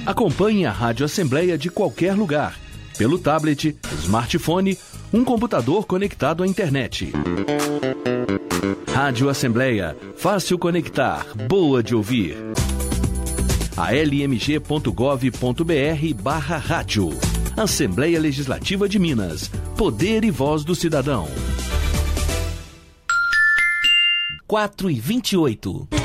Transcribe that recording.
Acompanhe a Rádio Assembleia de qualquer lugar, pelo tablet, smartphone, um computador conectado à internet. Rádio Assembleia, fácil conectar, boa de ouvir. almg.gov.br/rádio. Assembleia Legislativa de Minas. Poder e voz do cidadão. 4h28.